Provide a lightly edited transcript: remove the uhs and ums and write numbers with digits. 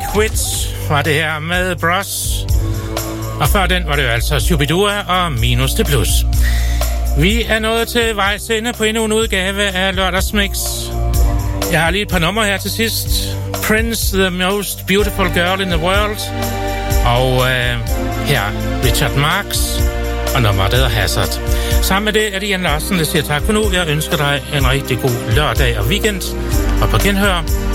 Quit var det her med Bros. Og før den var det jo altså Shubidua og Minus til Plus. Vi er nået til vejs ende på endnu en udgave af Lørdagsmix. Jeg har lige et par numre her til sidst. Prince, the most beautiful girl in the world. Og her Richard Marx og nummeret hedder Hazard. Sammen med det er det Jan Larsen, der siger tak for nu. Jeg ønsker dig en rigtig god lørdag og weekend. Og på genhør.